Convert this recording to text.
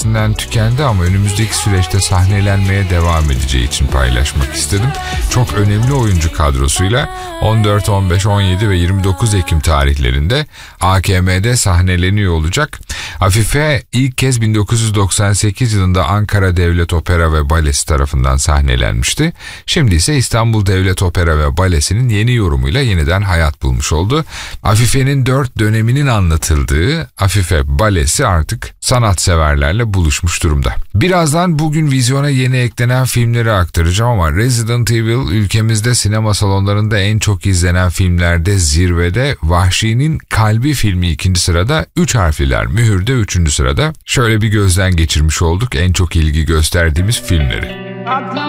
içerisinden tükendi ama önümüzdeki süreçte sahnelenmeye devam edeceği için paylaşmak istedim. Çok önemli oyuncu kadrosuyla 14, 15, 17 ve 29 Ekim tarihlerinde AKM'de sahneleniyor olacak. Afife ilk kez 1998 yılında Ankara Devlet Opera ve Balesi tarafından sahnelenmişti. Şimdi ise İstanbul Devlet Opera ve Balesi'nin yeni yorumuyla yeniden hayat bulmuş oldu. Afife'nin 4 döneminin anlatıldığı Afife Balesi artık sanatseverlerle buluşmuş durumda. Birazdan bugün vizyona yeni eklenen filmleri aktaracağım ama Resident Evil ülkemizde sinema salonlarında en çok izlenen filmlerde zirvede, Vahşi'nin Kalbi filmi 2. sırada, 3 harfliler Mühür'de 3. sırada. Şöyle bir gözden geçirmiş olduk en çok ilgi gösterdiğimiz filmleri.